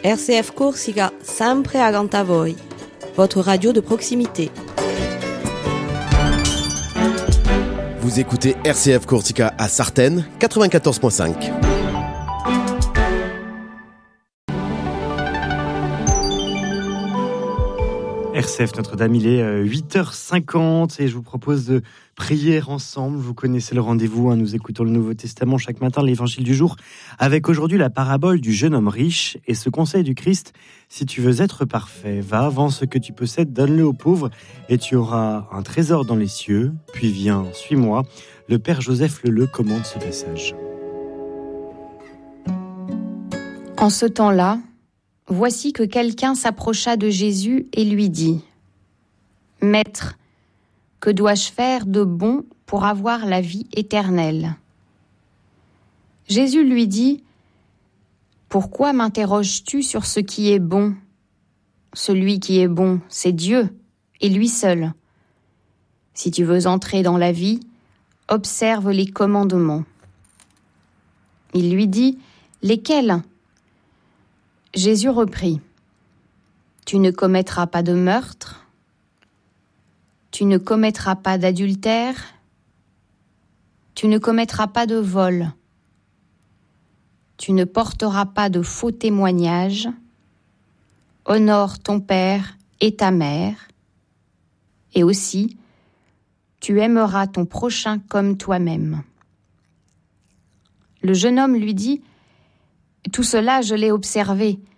RCF Corsica, sempre accanto a voi. Votre radio de proximité. Vous écoutez RCF Corsica à Sartène, 94.5. RCF Notre-Dame, il est 8h50 et je vous propose de prier ensemble. Vous connaissez le rendez-vous, nous écoutons le Nouveau Testament chaque matin, l'évangile du jour, avec aujourd'hui la parabole du jeune homme riche et ce conseil du Christ: si tu veux être parfait, va, vends ce que tu possèdes, donne-le aux pauvres et tu auras un trésor dans les cieux, puis viens, suis-moi. Le Père Joseph Leleu commande ce passage. En ce temps-là, voici que quelqu'un s'approcha de Jésus et lui dit : « Maître, que dois-je faire de bon pour avoir la vie éternelle ?» Jésus lui dit : « Pourquoi m'interroges-tu sur ce qui est bon ? Celui qui est bon, c'est Dieu, et lui seul. Si tu veux entrer dans la vie, observe les commandements. » Il lui dit : « Lesquels ? » Jésus reprit : « Tu ne commettras pas de meurtre, tu ne commettras pas d'adultère, tu ne commettras pas de vol, tu ne porteras pas de faux témoignages, honore ton père et ta mère, et aussi tu aimeras ton prochain comme toi-même. » Le jeune homme lui dit : « Tout cela, je l'ai observé.